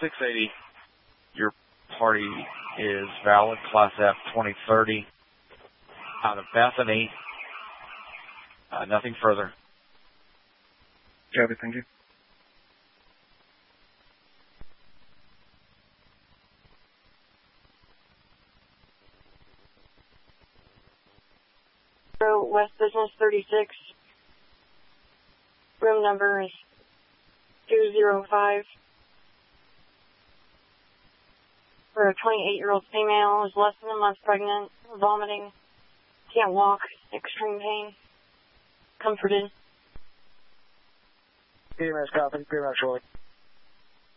680, your party is valid, Class F 2030, out of Bethany. Nothing further. Copy, thank you. West Business 36. Room number is 205. For a 28-year-old female, is less than a month pregnant, vomiting, can't walk, extreme pain. Comforted. PMS copy, PMS shortly.